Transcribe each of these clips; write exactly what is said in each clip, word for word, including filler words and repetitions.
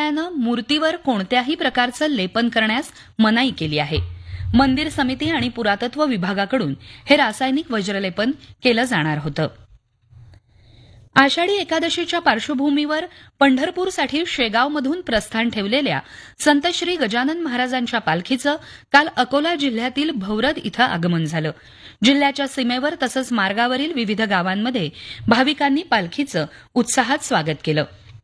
न्यायालयानं मूर्तीवर कोणत्याही प्रकारचं लेपन करण्यास मनाई केली आहे. मंदिर समिती आणि पुरातत्व विभागाकडून हे रासायनिक वज्रलेपन केलं जाणार होतं. आषाढी एकादशीच्या पार्श्वभूमीवर पंढरपूरसाठी शेगावमधून प्रस्थान ठेवलेल्या संत श्री गजानन महाराजांच्या पालखीचं काल अकोला जिल्ह्यातील भौरद इथं आगमन झालं. जिल्ह्याच्या सीमेवर तसंच मार्गावरील विविध गावांमध्ये भाविकांनी पालखीचं उत्साहात स्वागत केलं.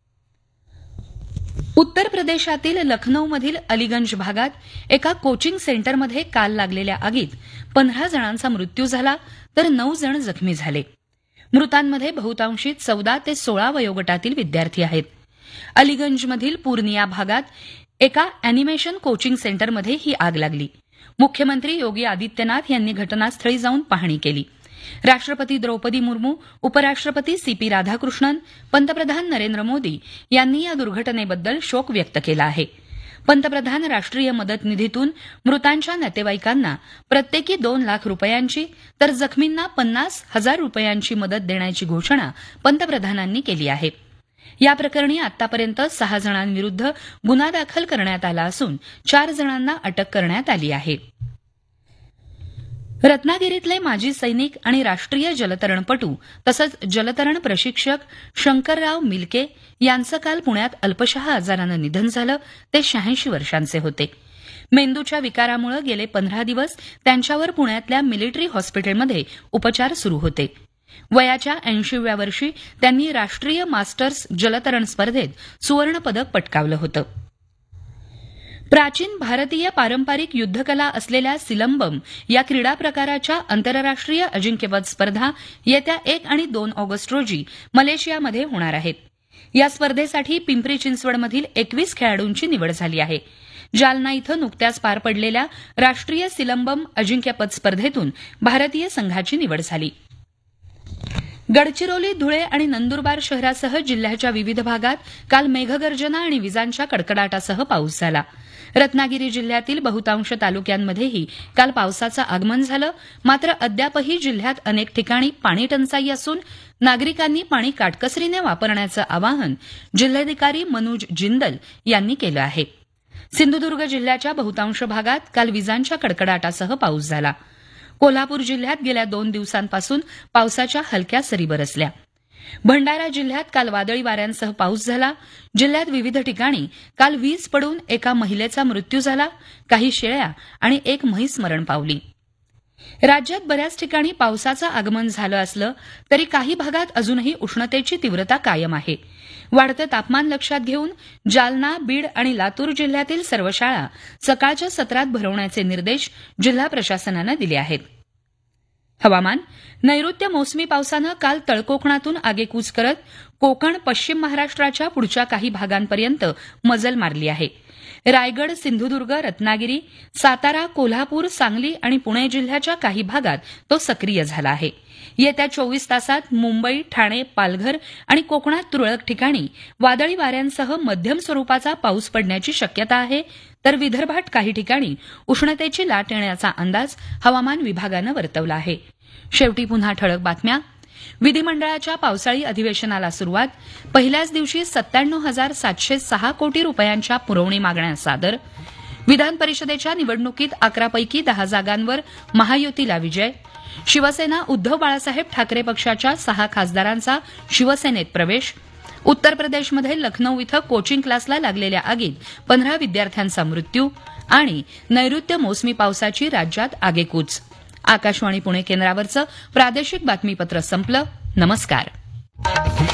उत्तर प्रदेशातील लखनौमधील अलीगंज भागात एका कोचिंग सेंटरमध्ये काल लागलेल्या आगीत पंधरा जणांचा मृत्यू झाला तर नऊ जण जखमी झाले. मृतांमध्ये बहुतांशी चौदा ते सोळा वयोगटातील विद्यार्थी आहेत. अलीगंजमधील पूर्निया भागात एका अॅनिमेशन कोचिंग सेंटरमध्ये ही आग लागली. मुख्यमंत्री योगी आदित्यनाथ यांनी घटनास्थळी जाऊन पाहणी केली. राष्ट्रपती द्रौपदी मुर्मू, उपराष्ट्रपती सी पी राधाकृष्णन, पंतप्रधान नरेंद्र मोदी यांनी या दुर्घटनेबद्दल शोक व्यक्त केला आहे. पंतप्रधान राष्ट्रीय मदत निधीतून मृतांच्या नातेवाईकांना प्रत्येकी दोन लाख रुपयांची तर जखमींना पन्नास हजार रुपयांची मदत देण्याची घोषणा पंतप्रधानांनी केली आहे. या प्रकरणी आतापर्यंत सहा जणांविरुद्ध गुन्हा दाखल करण्यात आला असून चार जणांना अटक करण्यात आली आहे. रत्नागिरीतले माजी सैनिक आणि राष्ट्रीय जलतरणपटू तसंच जलतरण प्रशिक्षक शंकरराव मिलके यांचं काल पुण्यात अल्पशा आजारानं निधन झालं. ते शहाऐंशी वर्षांचे होते. मेंदूच्या विकारामुळे गेले पंधरा दिवस त्यांच्यावर पुण्यातल्या मिलिटरी हॉस्पिटलमध्ये उपचार सुरू होते. वयाच्या ऐंशीव्या वर्षी त्यांनी राष्ट्रीय मास्टर्स जलतरण स्पर्धेत सुवर्णपदक पटकावलं होतं. प्राचीन भारतीय पारंपरिक युद्धकला असलेल्या सिलंबम या क्रीडा प्रकाराच्या आंतरराष्ट्रीय अजिंक्यपद स्पर्धा येत्या एक आणि दोन ऑगस्ट रोजी मलेशियामध्ये होणार आहेत. या स्पर्धेसाठी पिंपरी चिंचवडमधील एकवीस खेळाडूंची निवड झाली आहे. जालना इथं नुकत्याच पार पडलेल्या राष्ट्रीय सिलंबम अजिंक्यपद स्पर्धेतून भारतीय संघाची निवड झाली. गडचिरोली, धुळे आणि नंदुरबार शहरासह जिल्ह्याच्या विविध भागात काल मेघगर्जना आणि विजांच्या कडकडाटासह पाऊस झाला. रत्नागिरी जिल्ह्यातील बहुतांश तालुक्यांमध्येही काल पावसाचं आगमन झालं. मात्र अद्यापही जिल्ह्यात अनेक ठिकाणी पाणी टंचाई असून नागरिकांनी पाणी काटकसरीने वापरण्याचं आवाहन जिल्हाधिकारी मनोज जिंदल यांनी केलं आहे. सिंधुदुर्ग जिल्ह्याच्या बहुतांश भागात काल विजांच्या कडकडाटासह पाऊस झाला. कोल्हापूर जिल्ह्यात गेल्या दोन दिवसांपासून पावसाच्या हलक्या सरी बरसल्या. भंडारा जिल्ह्यात काल वादळी वाऱ्यांसह पाऊस झाला. जिल्ह्यात विविध ठिकाणी काल वीज पडून एका महिलेचा मृत्यू झाला. काही शेळ्या आणि एक म्हैस मरण पावली. राज्यात बऱ्याच ठिकाणी पावसाचं आगमन झालं असलं तरी काही भागात अजूनही उष्णतेची तीव्रता कायम आहे. वाढतं तापमान लक्षात घेऊन जालना, बीड आणि लातूर जिल्ह्यातील सर्व शाळा सकाळच्या सत्रात भरवण्याचे निर्देश जिल्हा प्रशासनानं दिले आहेत. हवामान. नैऋत्य मोसमी पावसानं काल तळकोकणातून आगेकूच करत कोकण, पश्चिम महाराष्ट्राच्या पुढच्या काही भागांपर्यंत मजल मारली आहे. रायगड, सिंधुदुर्ग, रत्नागिरी, सातारा, कोल्हापूर, सांगली आणि पुणे जिल्ह्याच्या काही भागात तो सक्रिय झाला आहे. येत्या चोवीस तासात मुंबई, ठाणे, पालघर आणि कोकणात तुरळक ठिकाणी वादळी वाऱ्यांसह मध्यम स्वरूपाचा पाऊस पडण्याची शक्यता आहे. तर विदर्भात काही ठिकाणी उष्णतेची लाट येण्याचा अंदाज हवामान विभागानं वर्तवला आहे. शेवटी पुन्हा ठळक बातम्या. विधिमंडळाच्या पावसाळी अधिवेशनाला सुरुवात. पहिल्याच दिवशी सत्त्याण्णव हजार सातशे सहा कोटी रुपयांच्या पुरवणी मागण्या सादर. विधान परिषदेच्या निवडणुकीत अकरापैकी दहा जागांवर महायुतीला विजय. शिवसेना उद्धव बाळासाहेब ठाकरे पक्षाच्या सहा खासदारांचा शिवसेनेत प्रवेश. उत्तर प्रदेशमध्ये लखनौ इथं कोचिंग क्लासला लागलेल्या आगीत पंधरा विद्यार्थ्यांचा मृत्यू. आणि नैऋत्य मोसमी पावसाची राज्यात आगेकूच. आकाशवाणी पुणे केंद्रावरचं प्रादेशिक बातमीपत्र संपलं. नमस्कार.